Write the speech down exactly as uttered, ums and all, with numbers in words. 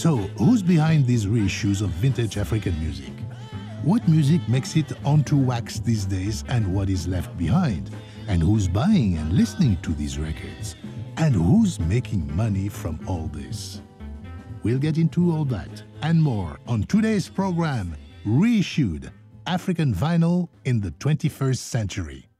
So, who's behind these reissues of vintage African music? What music makes it onto wax these days and what is left behind? And who's buying and listening to these records? And who's making money from all this? We'll get into all that and more on today's program, Reissued African Vinyl in the twenty-first Century.